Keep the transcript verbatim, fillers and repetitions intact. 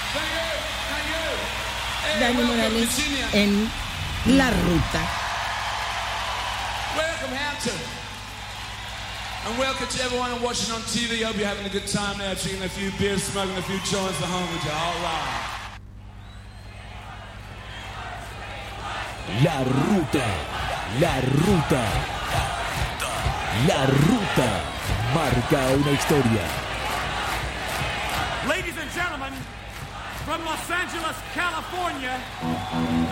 Dani Morales en La Ruta. Welcome, Hampton. And welcome to everyone watching on T V. Hope you're having a good time there, drinking a few beers, smoking a few joints at home with you. All right. La Ruta, La Ruta, La Ruta marca una historia. Ladies and gentlemen, from Los Angeles, California.